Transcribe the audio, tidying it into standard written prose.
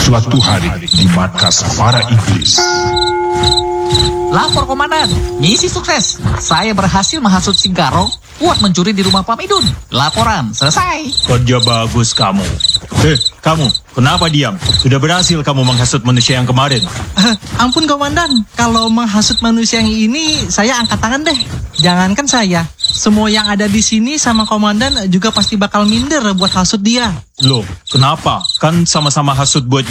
Suatu hari di markas para iblis. Lapor komandan, misi sukses. Saya berhasil menghasut si Garong buat mencuri di rumah Pak Midun. Laporan selesai. Kerja bagus kamu. Kamu, kenapa diam? Sudah berhasil kamu menghasut manusia yang kemarin. Ampun komandan, kalau menghasut manusia yang ini saya angkat tangan deh. Jangankan saya, semua yang ada di sini sama komandan juga pasti bakal minder buat hasut dia. Loh, kenapa? Kan sama-sama hasut buat